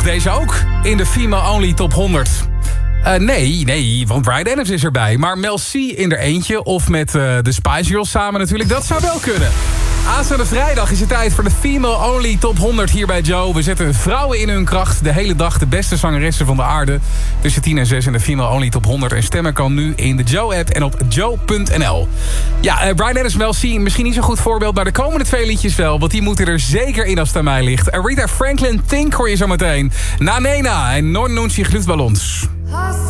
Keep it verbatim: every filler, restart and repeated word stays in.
deze ook in de Female Only Top honderd? Uh, nee, nee, want Bryan Adams is erbij. Maar Mel C in er eentje, of met uh, de Spice Girls samen natuurlijk, dat zou wel kunnen. Aanstaande vrijdag is het tijd voor de Female Only Top honderd hier bij Joe. We zetten vrouwen in hun kracht. De hele dag de beste zangeressen van de aarde. Tussen tien en zes in de Female Only Top honderd. En stemmen kan nu in de Joe-app en op joe punt n l. Ja, uh, Bryan Adams, Mel C, misschien niet zo'n goed voorbeeld, maar de komende twee liedjes wel. Want die moeten er zeker in als het aan mij ligt. Aretha Franklin, Think hoor je zo meteen. Na Nena en Non Nunchi Luchtballons.